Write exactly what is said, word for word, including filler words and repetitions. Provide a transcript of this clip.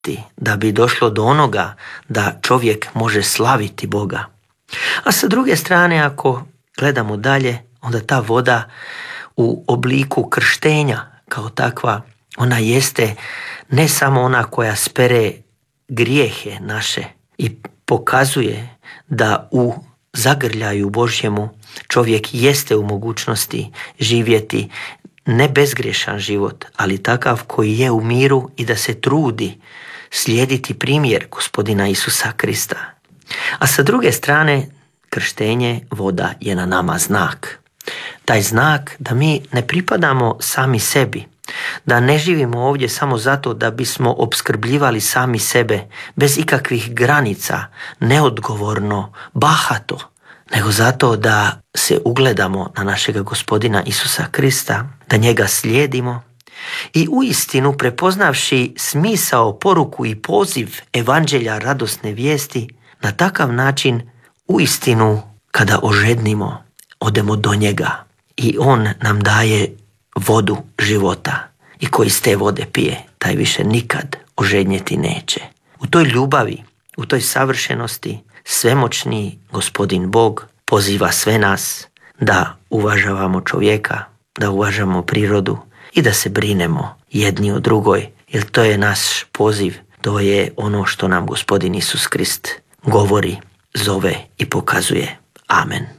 da bi došlo do onoga da čovjek može slaviti Boga. A sa druge strane, ako gledamo dalje, onda ta voda u obliku krštenja kao takva, ona jeste ne samo ona koja spere grijehe naše i pokazuje da u zagrljaju Božjemu čovjek jeste u mogućnosti živjeti ne bezgrešan život, ali takav koji je u miru i da se trudi slijediti primjer Gospodina Isusa Krista. A sa druge strane, krštenje voda je na nama znak. Taj znak da mi ne pripadamo sami sebi, da ne živimo ovdje samo zato da bismo opskrbljivali sami sebe bez ikakvih granica, neodgovorno, bahato, nego zato da se ugledamo na našega Gospodina Isusa Krista, da njega slijedimo i uistinu prepoznavši smisao, poruku i poziv evanđelja radosne vijesti, na takav način uistinu kada ožednimo, odemo do njega i on nam daje vodu života i koji iz te vode pije, taj više nikad ožednjeti neće. U toj ljubavi, u toj savršenosti, svemoćni Gospodin Bog poziva sve nas da uvažavamo čovjeka, da uvažavamo prirodu i da se brinemo jedni o drugoj, jer to je naš poziv, to je ono što nam Gospodin Isus Krist govori, zove i pokazuje. Amen.